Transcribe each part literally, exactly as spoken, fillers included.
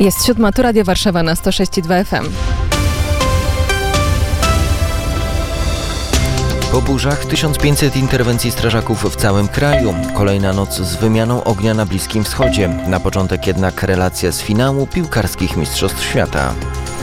Jest siódma, tu Radio Warszawa na sto sześć i dwa F M. Po burzach tysiąc pięćset interwencji strażaków w całym kraju. Kolejna noc z wymianą ognia na Bliskim Wschodzie. Na początek jednak relacja z finału piłkarskich Mistrzostw Świata.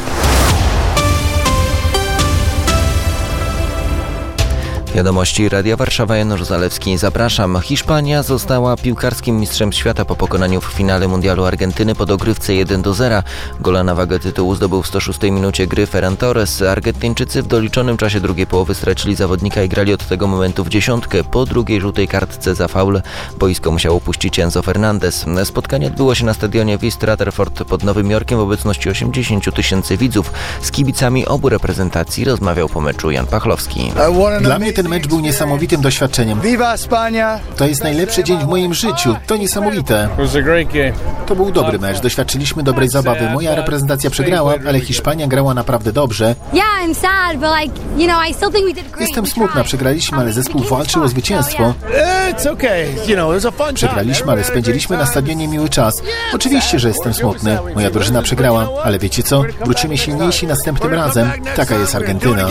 Wiadomości Radia Warszawa, Janusz Zalewski. Zapraszam. Hiszpania została piłkarskim mistrzem świata po pokonaniu w finale mundialu Argentyny po dogrywce jeden do zera. Gola na wagę tytułu zdobył w sto szóstej minucie gry Ferran Torres. Argentyńczycy w doliczonym czasie drugiej połowy stracili zawodnika i grali od tego momentu w dziesiątkę. Po drugiej żółtej kartce za faul boisko musiał opuścić Enzo Fernandez. Spotkanie odbyło się na stadionie West Rutherford pod Nowym Jorkiem w obecności osiemdziesięciu tysięcy widzów. Z kibicami obu reprezentacji rozmawiał po meczu Jan Pachlowski. Dla mnie ten mecz był niesamowitym doświadczeniem. Viva España! To jest najlepszy dzień w moim życiu. To niesamowite. To był dobry mecz. Doświadczyliśmy dobrej zabawy. Moja reprezentacja przegrała, ale Hiszpania grała naprawdę dobrze. Jestem smutna. Przegraliśmy, ale zespół walczył o zwycięstwo. Przegraliśmy, ale spędziliśmy na stadionie miły czas. Oczywiście, że jestem smutny. Moja drużyna przegrała, ale wiecie co? Wrócimy silniejsi następnym razem. Taka jest Argentyna.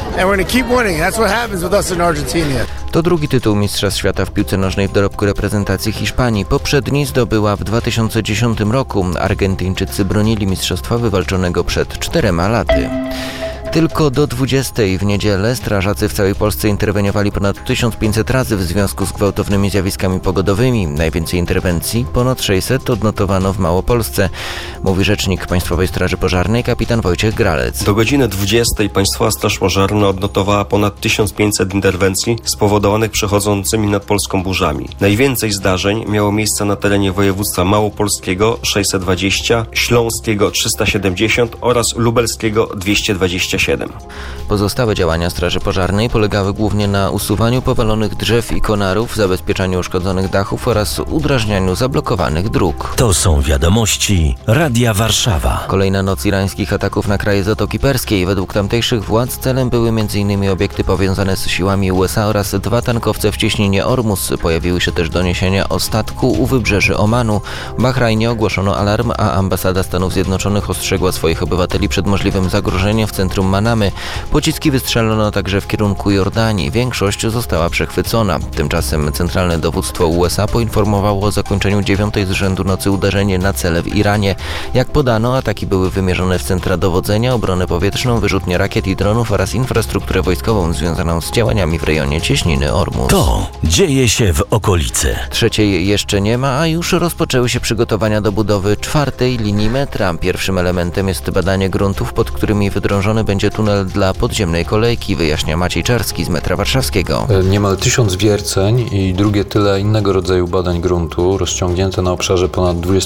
To drugi tytuł Mistrzostw Świata w piłce nożnej w dorobku reprezentacji Hiszpanii. Poprzedni zdobyła w dwa tysiące dziesiątym roku. Argentyńczycy bronili mistrzostwa wywalczonego przed czterema laty. Tylko do dwudziestej w niedzielę strażacy w całej Polsce interweniowali ponad tysiąc pięćset razy w związku z gwałtownymi zjawiskami pogodowymi. Najwięcej interwencji, ponad sześćset, odnotowano w Małopolsce, mówi rzecznik Państwowej Straży Pożarnej kapitan Wojciech Gralec. Do godziny dwudziestej Państwowa Straż Pożarna odnotowała ponad tysiąc pięćset interwencji spowodowanych przechodzącymi nad Polską burzami. Najwięcej zdarzeń miało miejsce na terenie województwa małopolskiego sześćset dwadzieścia, śląskiego trzysta siedemdziesiąt oraz lubelskiego dwieście dwadzieścia siedem. Pozostałe działania Straży Pożarnej polegały głównie na usuwaniu powalonych drzew i konarów, zabezpieczaniu uszkodzonych dachów oraz udrażnianiu zablokowanych dróg. To są wiadomości Radia Warszawa. Kolejna noc irańskich ataków na kraje Zatoki Perskiej. Według tamtejszych władz celem były m.in. obiekty powiązane z siłami U S A oraz dwa tankowce w cieśninie Ormus. Pojawiły się też doniesienia o statku u wybrzeży Omanu. W Bahrajnie ogłoszono alarm, a ambasada Stanów Zjednoczonych ostrzegła swoich obywateli przed możliwym zagrożeniem w centrum Manamy. Pociski wystrzelono także w kierunku Jordanii. Większość została przechwycona. Tymczasem Centralne Dowództwo U S A poinformowało o zakończeniu dziewiątej z rzędu nocy uderzenie na cele w Iranie. Jak podano, ataki były wymierzone w centra dowodzenia, obronę powietrzną, wyrzutnie rakiet i dronów oraz infrastrukturę wojskową związaną z działaniami w rejonie cieśniny Ormus. To dzieje się w okolicy. Trzeciej jeszcze nie ma, a już rozpoczęły się przygotowania do budowy czwartej linii metra. Pierwszym elementem jest badanie gruntów, pod którymi wydrążony będzie tunel dla podziemnej kolejki, wyjaśnia Maciej Czarski z metra warszawskiego. Niemal tysiąc wierceń i drugie tyle innego rodzaju badań gruntu rozciągnięte na obszarze ponad